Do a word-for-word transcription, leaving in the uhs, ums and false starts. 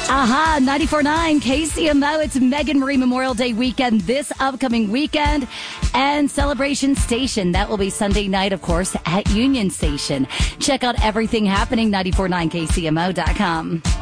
Aha, ninety-four point nine K C M O. It's Megan Marie Memorial Day weekend this upcoming weekend. And Celebration Station. That will be Sunday night, of course, at Union Station. Check out everything happening, ninety-four point nine K C M O dot com.